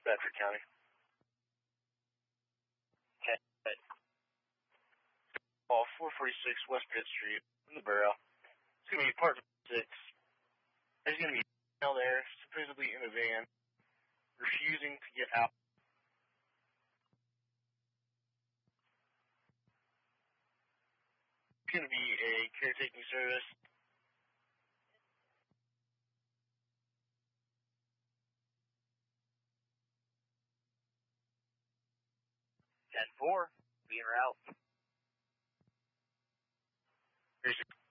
Bedford County. Okay. 446 West Pitt Street in the borough. It's going to be apartment 6. There's going to be a female there, supposedly in a van, refusing to get out. It's going to be a caretaking service. Be en route. Here's your